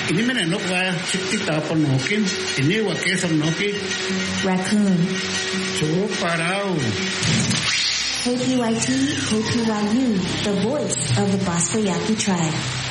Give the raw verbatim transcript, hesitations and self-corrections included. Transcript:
Inimene nokwa chikti tapanokin. Iniwa kesam noki. Raccoon. Choparao. K P Y T, K P Y U, the voice of the Bosco Yaqui tribe.